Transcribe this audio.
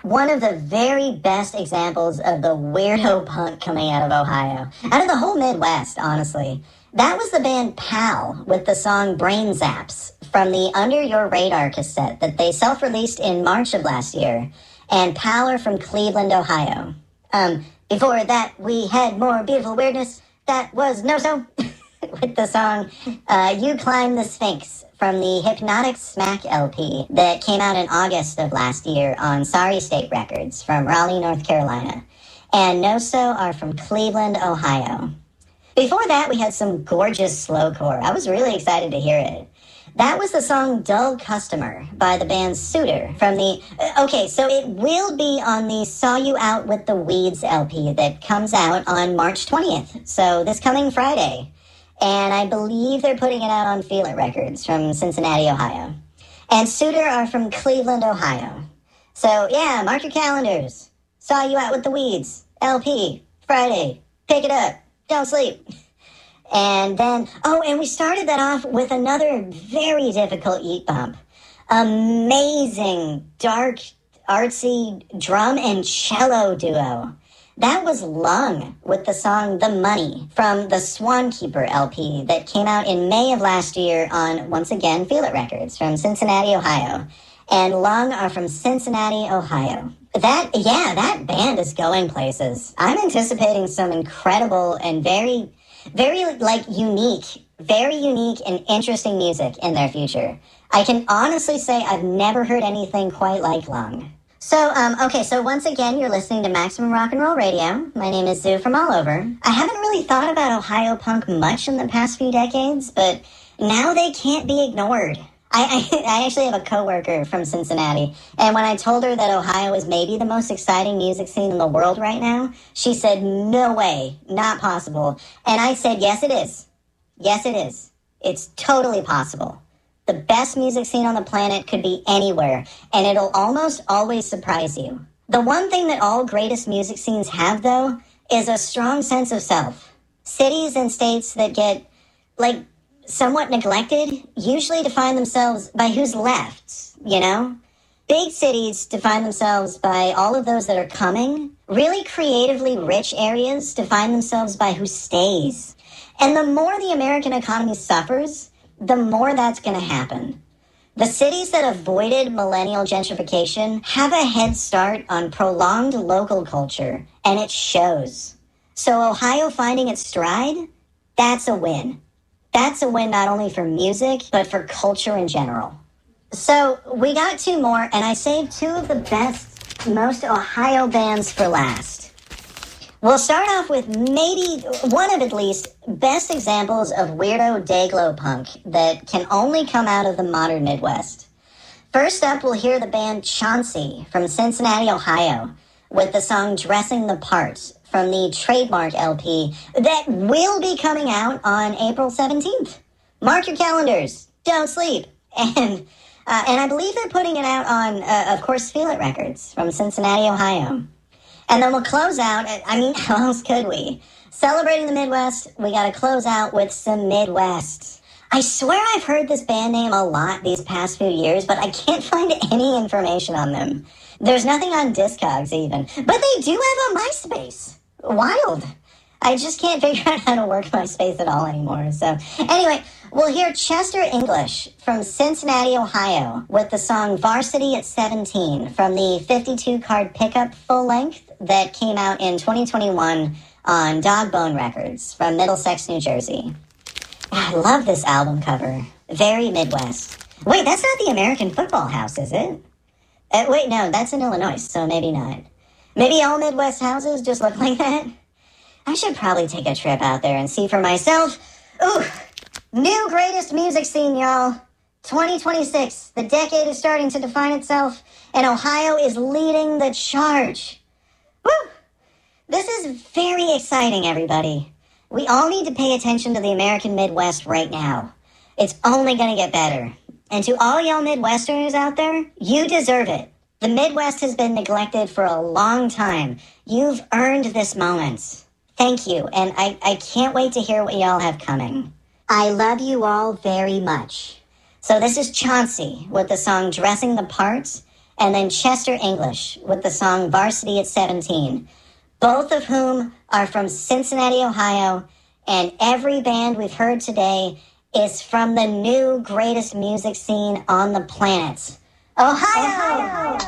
one of the very best examples of the weirdo punk coming out of Ohio. Out of the whole Midwest, honestly. That was the band Pal with the song Brain Zaps from the Under Your Radar cassette that they self-released in March of last year. And Pal are from Cleveland, Ohio. Before that, we had more beautiful weirdness. That was No-So with the song You Climb the Sphinx from the Hypnotic Smack LP that came out in August of last year on Sorry State Records from Raleigh, North Carolina. And No-So are from Cleveland, Ohio. Before that, we had some gorgeous slowcore. I was really excited to hear it. That was the song Dull Customer by the band Suitor from the... Okay, so it will be on the Saw You Out with the Weeds LP that comes out on March 20th. So this coming Friday. And I believe they're putting it out on Feel It Records from Cincinnati, Ohio. And Suitor are from Cleveland, Ohio. So yeah, mark your calendars. Saw You Out with the Weeds LP, Friday. Pick it up. Don't sleep. And then, and we started that off with another very difficult Yeet bump. Amazing, dark, artsy drum and cello duo. That was Lung with the song The Money from the Swankeeper LP that came out in May of last year on, once again, Feel It Records from Cincinnati, Ohio. And Lung are from Cincinnati, Ohio. That band is going places. I'm anticipating some incredible and very unique and interesting music in their future. I can honestly say I've never heard anything quite like Lung. So once again, you're listening to Maximum Rock and Roll Radio. My name is Zoo from all over. I haven't really thought about Ohio punk much in the past few decades, but now they can't be ignored. I actually have a coworker from Cincinnati, and when I told her that Ohio is maybe the most exciting music scene in the world right now, she said, no way, not possible. And I said, yes, it is. Yes, it is. It's totally possible. The best music scene on the planet could be anywhere, and it'll almost always surprise you. The one thing that all greatest music scenes have, though, is a strong sense of self. Cities and states that get, somewhat neglected usually define themselves by who's left, you know? Big cities define themselves by all of those that are coming. Really creatively rich areas define themselves by who stays. And the more the American economy suffers, the more that's going to happen. The cities that avoided millennial gentrification have a head start on prolonged local culture, and it shows. So Ohio finding its stride, that's a win. That's a win not only for music, but for culture in general. So we got two more, and I saved two of the best, most Ohio bands for last. We'll start off with maybe one of at least best examples of weirdo dayglow punk that can only come out of the modern Midwest. First up, we'll hear the band Chauncey from Cincinnati, Ohio, with the song Dressing the Part from the Trademark LP that will be coming out on April 17th. Mark your calendars. Don't sleep. And I believe they're putting it out on, of course, Feel It Records from Cincinnati, Ohio. And then we'll close out, how else could we? Celebrating the Midwest, we gotta close out with some Midwest. I swear I've heard this band name a lot these past few years, but I can't find any information on them. There's nothing on Discogs even, but they do have a MySpace. Wild. I just can't figure out how to work MySpace at all anymore. So anyway, we'll hear Chester English from Cincinnati, Ohio with the song Varsity at 17 from the 52-card pickup full length that came out in 2021 on Dogbone Records from Middlesex, New Jersey. I love this album cover. Very Midwest. Wait, that's not the American Football House, is it? Wait, no, that's in Illinois, so maybe not. Maybe all Midwest houses just look like that? I should probably take a trip out there and see for myself. Ooh, new greatest music scene, y'all. 2026, the decade is starting to define itself, and Ohio is leading the charge. Woo! This is very exciting, everybody. We all need to pay attention to the American Midwest right now. It's only going to get better. And to all y'all Midwesterners out there, you deserve it. The Midwest has been neglected for a long time. You've earned this moment. Thank you, and I can't wait to hear what y'all have coming. I love you all very much. So this is Chauncey with the song Dressing the Part, and then Chester English with the song Varsity at 17, both of whom are from Cincinnati, Ohio, and every band we've heard today is from the new greatest music scene on the planet, Ohio!